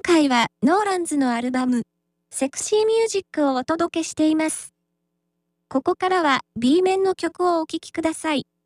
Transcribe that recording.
今回はノーランズのアルバム、セクシーミュージックをお届けしています。ここからは B 面の曲をお聴きください。